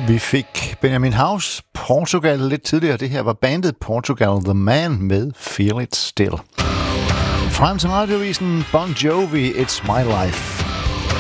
Vi fik Benjamin House, Portugal lidt tidligere. Det her var bandet Portugal The Man med Feel It Still. Frem til radiovisen Bon Jovi, It's My Life.